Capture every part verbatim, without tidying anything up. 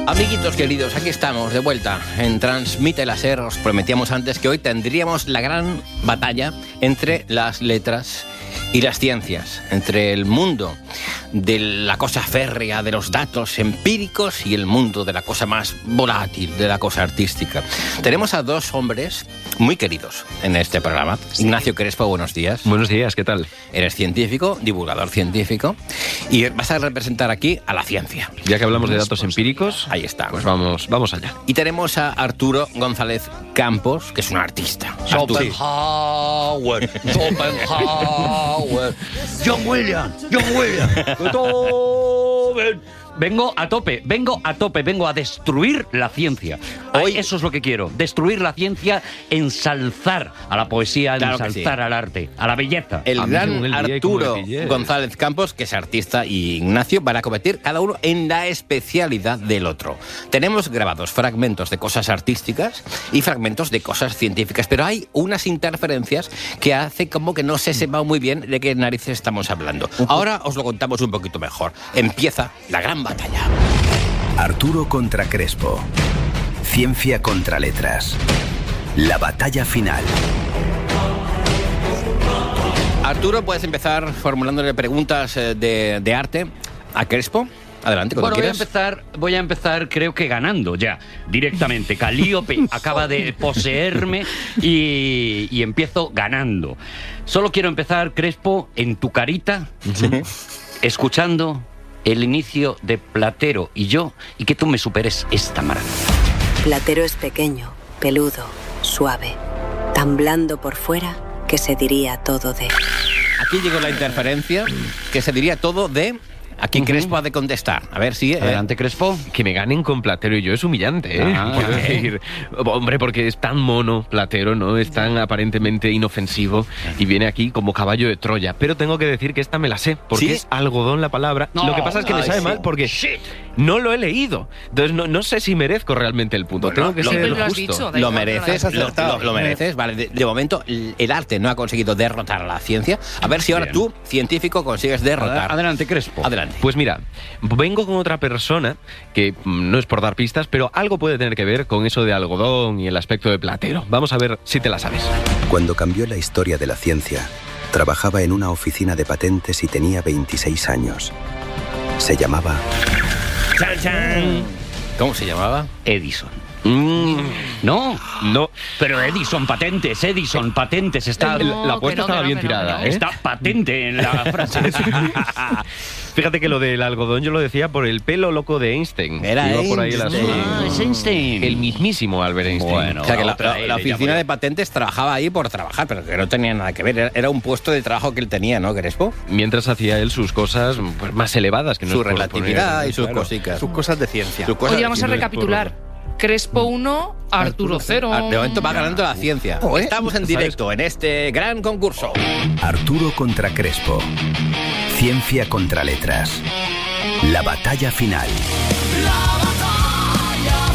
Amiguitos queridos, aquí estamos de vuelta en Transmite Láser. Os prometíamos antes que hoy tendríamos la gran batalla entre las letras y las ciencias, entre el mundo de la cosa férrea, de los datos empíricos, y el mundo de la cosa más volátil, de la cosa artística. Tenemos a dos hombres muy queridos en este programa. Sí. Ignacio Crespo, buenos días. Buenos días, ¿qué tal? Eres científico, divulgador científico, y vas a representar aquí a la ciencia. Ya que hablamos de datos empíricos, ahí está. Pues vamos, vamos allá. Y tenemos a Arturo González Campos, que es un artista. Schopenhauer, Schopenhauer, John Williams, John Williams, Beethoven. Vengo a tope, vengo a tope, vengo a destruir la ciencia. Hoy eso es lo que quiero, destruir la ciencia, ensalzar a la poesía, claro, ensalzar sí. al arte, a la belleza. El gran el Arturo González Campos, que es artista, y Ignacio van a competir cada uno en la especialidad del otro. Tenemos grabados fragmentos de cosas artísticas y fragmentos de cosas científicas, pero hay unas interferencias que hace como que no se sepa muy bien de qué narices estamos hablando. Ahora os lo contamos un poquito mejor. Empieza la gran batalla. Arturo contra Crespo. Ciencia contra letras. La batalla final. Arturo, puedes empezar formulándole preguntas de, de arte a Crespo. Adelante, cuando bueno, quieras. Voy a empezar, voy a empezar, creo que ganando ya, directamente. Calíope acaba de poseerme y, y empiezo ganando. Solo quiero empezar, Crespo, en tu carita, ¿sí? escuchando el inicio de Platero y yo, y que tú me superes esta maravilla. Platero es pequeño, peludo, suave, tan blando por fuera que se diría todo de... Aquí llegó la interferencia, que se diría todo de... Aquí uh-huh. Crespo ha de contestar. A ver si... Adelante, eh. Crespo. Que me ganen con Platero y yo es humillante, ¿eh? Ah, Quiero decir, hombre, porque es tan mono Platero, ¿no? Es tan aparentemente inofensivo y viene aquí como caballo de Troya. Pero tengo que decir que esta me la sé, porque ¿sí? es algodón la palabra. No, lo que pasa es que me sabe sí. mal porque Shit. no lo he leído. Entonces no, no sé si merezco realmente el punto. Bueno, tengo que lo, ser lo, justo. Dicho, lo mereces, lo, lo, lo mereces. Vale, de, de momento el arte no ha conseguido derrotar a la ciencia. A ver si ahora Bien. tú, científico, consigues derrotar. Adelante, Crespo. Adelante. Pues mira, vengo con otra persona que no es por dar pistas, pero algo puede tener que ver con eso de algodón y el aspecto de Platero. Vamos a ver si te la sabes. Cuando cambió la historia de la ciencia, trabajaba en una oficina de patentes y tenía veintiséis años. Se llamaba... ¡Chan, chan! ¿Cómo se llamaba? Edison. Mm, no, no, pero Edison, patentes, Edison, patentes, está... No, la apuesta no, estaba no, bien tirada, no. ¿eh? Está patente en la frase. Fíjate que lo del algodón yo lo decía por el pelo loco de Einstein. Era Iba Einstein. Por ahí el asunto. Ah, es Einstein. El mismísimo Albert Einstein. Bueno, o sea que la, la, la oficina de patentes trabajaba ahí por trabajar, pero que no tenía nada que ver. Era, era un puesto de trabajo que él tenía, ¿no, Crespo? Mientras hacía él sus cosas pues, más elevadas. Que no Su relatividad poner, y sus claro. cositas. Sus cosas de ciencia. Hoy vamos a recapitular. Crespo uno, Arturo cero. De momento va ganando la ciencia. Oh, ¿eh? Estamos en directo en este gran concurso. Arturo contra Crespo. Ciencia contra letras. La batalla final. La batalla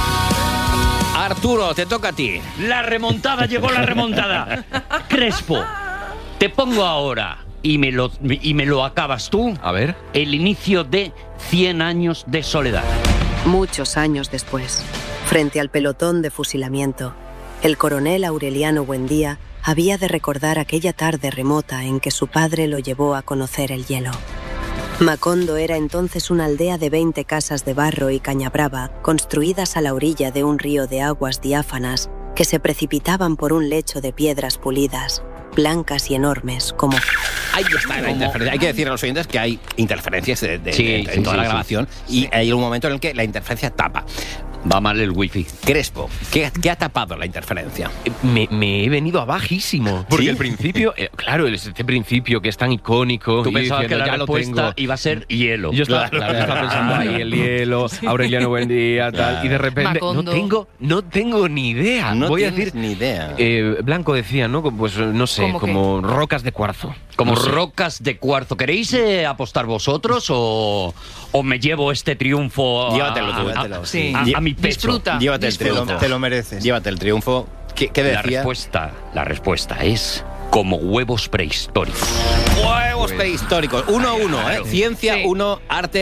final. Arturo, te toca a ti. La remontada, llegó la remontada. Crespo, te pongo ahora y me lo, y me lo acabas tú. A ver. El inicio de cien años de soledad. Muchos años después, frente al pelotón de fusilamiento, el coronel Aureliano Buendía había de recordar aquella tarde remota en que su padre lo llevó a conocer el hielo. Macondo era entonces una aldea de veinte casas de barro y caña brava, construidas a la orilla de un río de aguas diáfanas que se precipitaban por un lecho de piedras pulidas, blancas y enormes como... Ahí está la interferencia. Hay que decir a los oyentes que hay interferencias de, de, sí, de, de, sí, en toda sí, la sí. grabación Sí. y hay un momento en el que la interferencia tapa. Va mal el wifi. Crespo, ¿qué, qué ha tapado la interferencia? Me, me he venido abajísimo. Porque ¿Sí? el principio, eh, claro, este principio que es tan icónico. Tú y pensabas diciendo, que la ya respuesta lo tengo. iba a ser hielo. Yo estaba, Claro. claro, estaba pensando ahí el hielo, Aureliano Buendía, tal, Claro. y de repente Macondo. no tengo, no tengo ni idea. No Voy a tienes decir, ni idea. eh, Blanco decía, ¿no? Pues no sé, ¿Cómo como rocas de cuarzo. Como No sé. rocas de cuarzo. ¿Queréis eh, apostar vosotros o, o me llevo este triunfo a, Llévatelo tú, a- llévatelo. Sí. a- a mi pecho? Disfruta. Llévate el disfruta. triunfo. Te lo mereces. Llévate el triunfo. ¿Qué, qué La decía? respuesta, la respuesta es como huevos prehistóricos. Huevos prehistóricos. Uno a uno, ¿eh? Ciencia, Sí. uno, arte,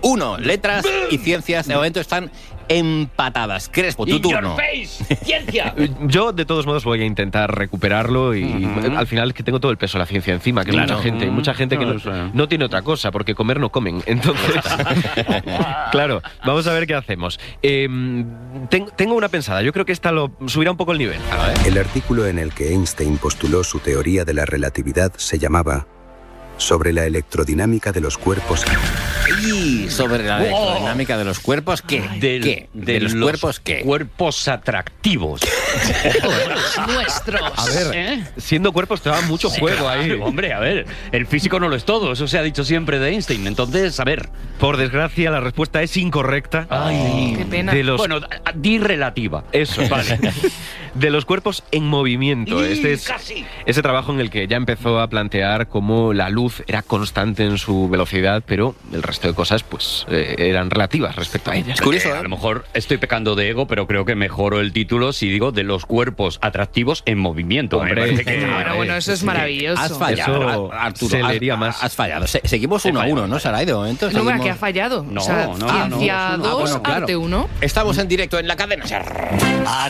uno. Letras y ciencias de momento están empatadas. Crespo, tu In your turno. face, ciencia. Yo, de todos modos, voy a intentar recuperarlo y Ujú. al final es que tengo todo el peso de la ciencia encima, que es Claro. mucha gente, mucha gente que No no, lo sé. no tiene otra cosa, porque comer no comen. Entonces, claro, vamos a ver qué hacemos. Eh, ten- tengo una pensada, yo creo que esta lo subirá un poco el nivel. A ver. El artículo en el que Einstein postuló su teoría de la relatividad se llamaba Sobre la electrodinámica de los cuerpos. Y sobre la Oh. electrodinámica de los cuerpos, ¿qué? Del- ¿Qué? ¿De, los, los cuerpos qué? Cuerpos atractivos. Los nuestros. A ver, ¿Eh? siendo cuerpos te da mucho juego ahí. Claro, hombre, a ver, el físico no lo es todo, eso se ha dicho siempre de Einstein. Entonces, a ver. Por desgracia, la respuesta es incorrecta. Ay, Qué pena. De los Bueno, a- a- di relativa. Eso, vale. De los cuerpos en movimiento. Y Este es casi. ese trabajo en el que ya empezó a plantear cómo la luz era constante en su velocidad, pero el resto de cosas, pues, eh, eran relativas respecto a ella. Es curioso, Eh, ¿eh? a lo mejor estoy pecando de ego, pero creo que mejoro el título si digo de los cuerpos atractivos en movimiento. Me Hombre. parece que- Bueno, bueno, eso es maravilloso. Has fallado, Eso Ar- Arturo. se has- leería más. Has fallado. Se- seguimos He uno a fallado, uno, ¿no, he Saray? De momento. No, seguimos- que ha fallado. No, o sea, no, ciencia no, no. dos, Ah, bueno, claro. arte uno. Estamos en directo en la cadena SER. A